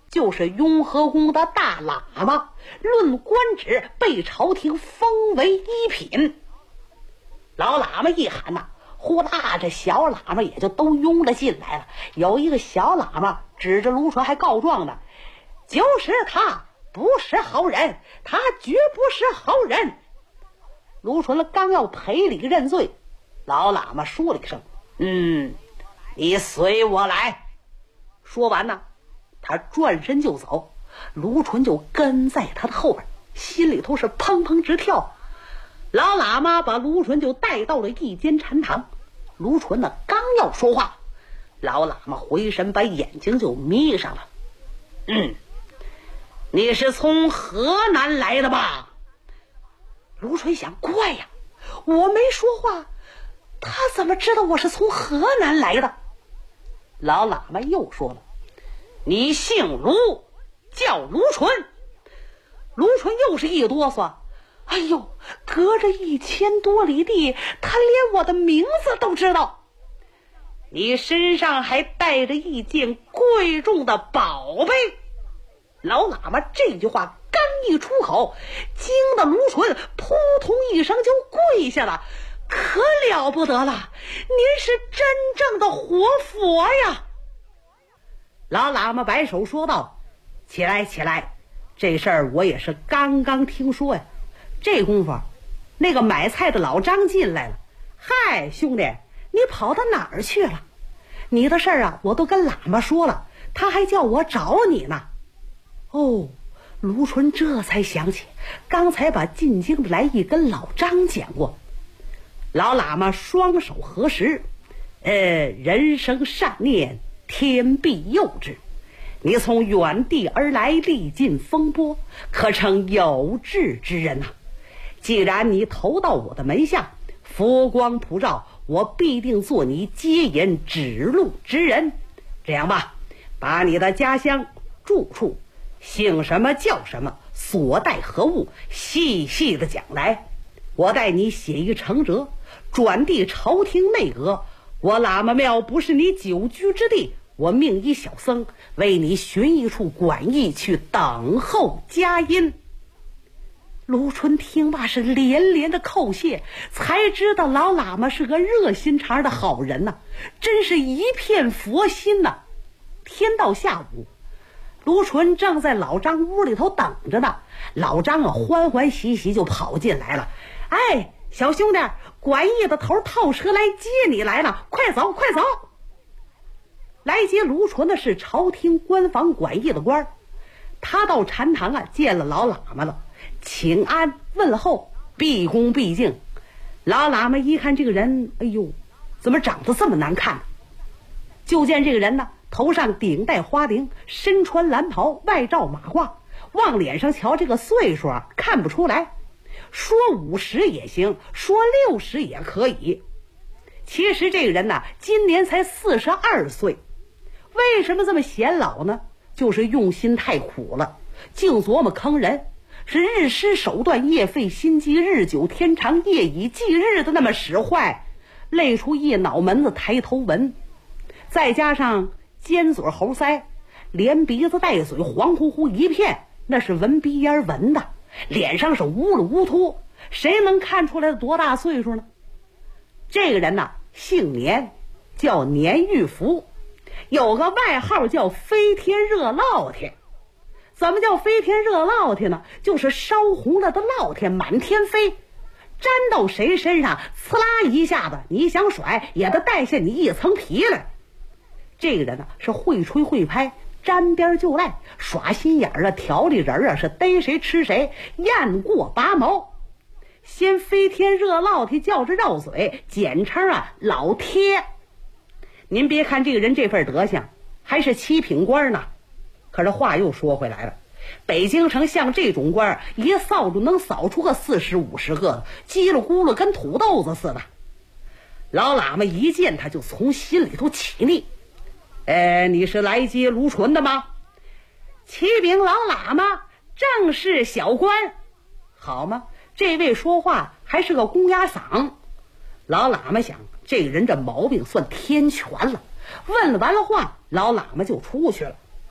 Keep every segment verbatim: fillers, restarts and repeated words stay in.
就是雍和宫的大喇嘛，论官职被朝廷封为一品。老喇嘛一喊呐、啊，呼啦，这小喇嘛也就都拥了进来了。有一个小喇嘛指着卢纯还告状呢，就是他不是好人，他绝不是好人。卢纯了刚要赔礼认罪，老喇嘛说了一声：“嗯，你随我来。”说完呢，他转身就走，卢纯就跟在他的后边，心里头是砰砰直跳。老喇嘛把卢纯就带到了一间禅堂，卢纯呢刚要说话，老喇嘛回身把眼睛就眯上了。嗯，你是从河南来的吧？卢纯想，怪呀，我没说话，他怎么知道我是从河南来的？老喇嘛又说了，你姓卢，叫卢纯。卢纯又是一哆嗦，哎呦，隔着一千多里地，他连我的名字都知道。你身上还带着一件贵重的宝贝。老喇嘛这句话刚一出口，惊得卢纯扑通一声就跪下了。可了不得了，您是真正的活佛呀！老喇嘛摆手说道：“起来起来，这事儿我也是刚刚听说呀。”这功夫，那个买菜的老张进来了。嗨，兄弟，你跑到哪儿去了？你的事儿啊，我都跟喇嘛说了，他还叫我找你呢。哦，卢纯这才想起，刚才把进京的来意跟老张讲过。老喇嘛双手合十，呃，人生善念，天必佑之。你从远地而来，历尽风波，可称有志之人呐、啊。既然你投到我的门下，佛光普照，我必定做你接引指路之人。这样吧，把你的家乡、住处、姓什么叫什么、所带何物，细细的讲来，我带你写一呈折，转递朝廷内阁。我喇嘛庙不是你久居之地，我命一小僧为你寻一处馆驿去等候佳音。卢纯听罢是连连的叩谢，才知道老喇嘛是个热心肠的好人呐、啊，真是一片佛心呐、啊。天到下午，卢纯正在老张屋里头等着呢，老张啊欢欢喜喜就跑进来了。哎，小兄弟，馆驿的头套车来接你来了，快走快走！来接卢纯的是朝廷官房馆驿的官，他到禅堂啊见了老喇嘛了，请安问候，毕恭毕敬。老喇嘛一看这个人，哎呦，怎么长得这么难看？就见这个人呢，头上顶戴花翎，身穿蓝袍，外罩马褂，往脸上瞧这个岁数啊，看不出来。说五十也行，说六十也可以。其实这个人呢，今年才四十二岁。为什么这么显老呢？就是用心太苦了，净琢磨坑人，是日施手段，夜费心机，日久天长，夜以继日的那么使坏，累出一脑门子抬头纹。再加上尖嘴猴腮，连鼻子带嘴黄乎乎一片，那是纹鼻烟纹的，脸上是乌里乌秃，谁能看出来多大岁数呢？这个人呢，姓年，叫年玉福，有个外号叫飞天热烙铁。怎么叫飞天热烙铁呢？就是烧红了的烙铁满天飞，粘到谁身上，呲啦一下子，你想甩也得带下你一层皮来。这个人呢，是会吹会拍，沾边就赖，耍心眼儿啊，调理人啊，是逮谁吃谁，雁过拔毛。先飞天热烙铁叫着绕嘴，简称啊老贴。您别看这个人这份德行，还是七品官呢。可是话又说回来了，北京城像这种官，一扫帚能扫出个四十五十个，叽里咕噜跟土豆子似的。老喇嘛一见他就从心里头起腻。呃，你是来接卢纯的吗？启禀老喇嘛，正是小官。好吗？这位说话还是个公鸭嗓。老喇嘛想，这个人这毛病算天全了。问了完了话，老喇嘛就出去了。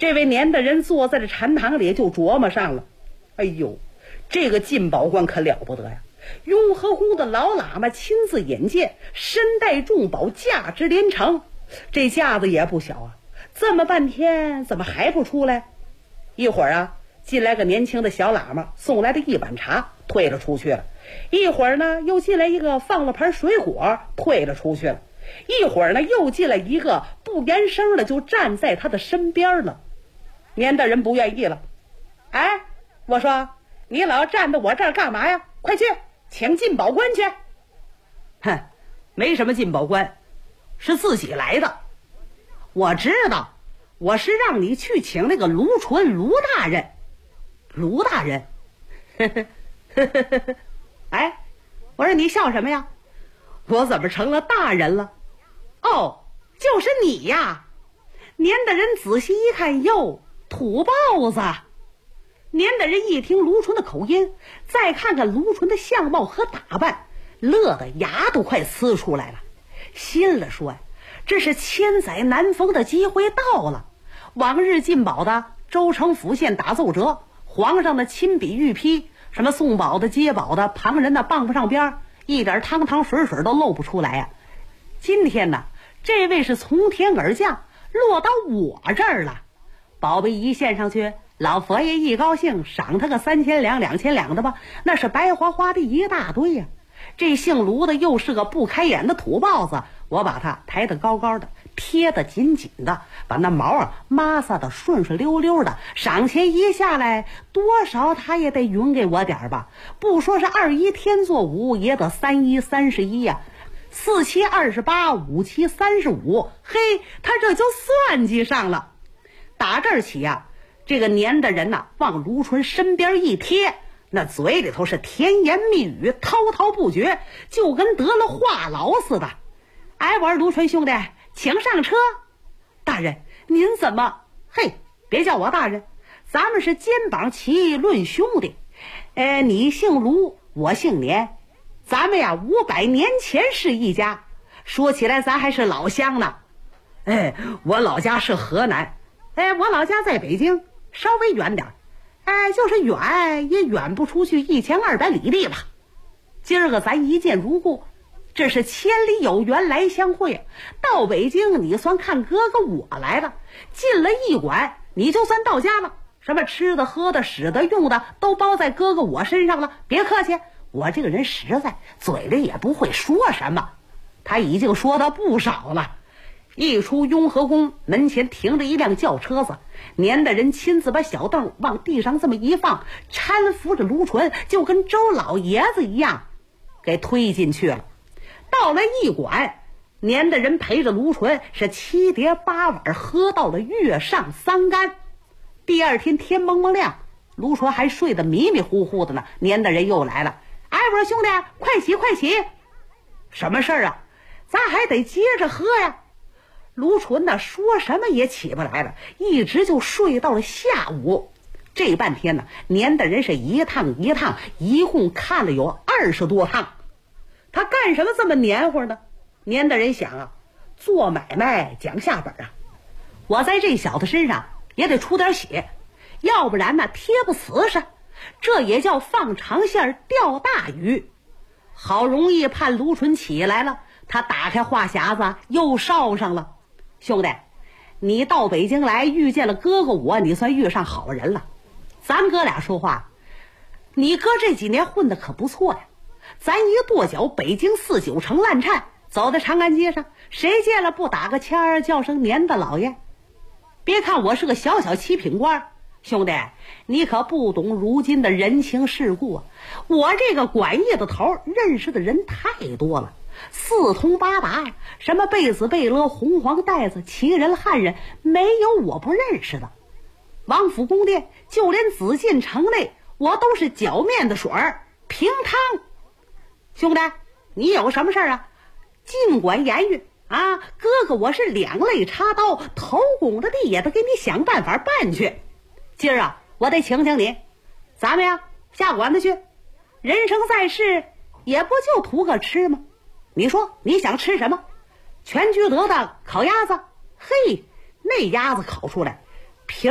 这位年的人坐在这禅堂里就琢磨上了，哎呦，这个进宝观可了不得呀！雍和宫的老喇嘛亲自引荐，身带重宝，价值连城，这架子也不小啊！这么半天怎么还不出来？一会儿啊，进来个年轻的小喇嘛，送来的一碗茶退了出去了。一会儿呢，又进来一个放了盘水果，退了出去了。一会儿呢，又进来一个不言声的就站在他的身边了。年的人不愿意了，哎，我说你老站在我这儿干嘛呀？快去请进宝官去。哼，没什么进宝官，是自己来的。我知道，我是让你去请那个卢纯卢大人。卢大人？呵呵呵呵呵呵。哎，我说你笑什么呀？我怎么成了大人了？哦，就是你呀！年的人仔细一看，哟，土包子。年的人一听卢纯的口音，再看看卢纯的相貌和打扮，乐得牙都快呲出来了。心里说呀，这是千载难逢的机会到了。往日进宝的州城府县打奏折，皇上的亲笔御批，什么送宝的接宝的，旁人的傍不上边，一点汤汤水水都露不出来呀、啊。今天呢，这位是从天而降，落到我这儿了。宝贝一献上去，老佛爷一高兴，赏他个三千两两千两的吧，那是白花花的一大堆呀、啊。这姓卢的又是个不开眼的土包子，我把他抬得高高的，贴得紧紧的，把那毛啊抹撒得顺顺溜溜的，赏钱一下来，多少他也得匀给我点吧。不说是二一天作五，也得三一三十一呀，四七二十八，五七三十五，嘿，他这就算计上了。打这儿起呀、啊，这个年的人呐、啊，往卢纯身边一贴，那嘴里头是甜言蜜语，滔滔不绝，就跟得了话痨似的。哎，我说卢纯兄弟，请上车。大人，您怎么？嘿，别叫我大人，咱们是肩膀齐论兄弟。呃，你姓卢，我姓年，咱们呀五百年前是一家。说起来，咱还是老乡呢。哎，我老家是河南，哎，我老家在北京，稍微远点。哎，就是远也远不出去一千二百里地吧。今儿个咱一见如故，这是千里有缘来相会。到北京你算看哥哥我来了，进了驿馆你就算到家了，什么吃的喝的使的用的都包在哥哥我身上了。别客气，我这个人实在，嘴里也不会说什么。他已经说的不少了。一出雍和宫，门前停着一辆轿车子，年的人亲自把小凳往地上这么一放，搀扶着卢纯，就跟周老爷子一样给推进去了。到了驿馆，年的人陪着卢纯是七碟八碗喝到了月上三竿。第二天天蒙蒙亮，卢纯还睡得迷迷糊糊的呢，年的人又来了。哎，我说兄弟，快起快起！什么事儿啊？咱还得接着喝呀。卢纯呢说什么也起不来了，一直就睡到了下午。这半天呢，年的人是一趟一趟，一共看了有二十多趟。他干什么这么黏糊呢？年的人想啊，做买卖讲下本啊，我在这小子身上也得出点血，要不然呢贴不死实。这也叫放长线钓大鱼。好容易盼卢纯起来了，他打开话匣子又哨上了。兄弟，你到北京来遇见了哥哥我，你算遇上好人了。咱哥俩说话，你哥这几年混得可不错呀。咱一跺脚，北京四九城烂颤，走在长安街上，谁见了不打个签儿，叫声年的老爷。别看我是个小小七品官，兄弟，你可不懂如今的人情世故啊。我这个管驿的头认识的人太多了，四通八达，什么贝子贝勒、红黄带子、旗人汉人，没有我不认识的。王府宫殿，就连紫禁城内，我都是脚面的水儿平汤。兄弟，你有什么事啊？尽管言语啊！哥哥我是两肋插刀，头拱的地也得给你想办法办去。今儿啊，我得请请你，咱们呀下馆子去。人生在世，也不就图个吃吗？你说你想吃什么？全聚德的烤鸭子，嘿，那鸭子烤出来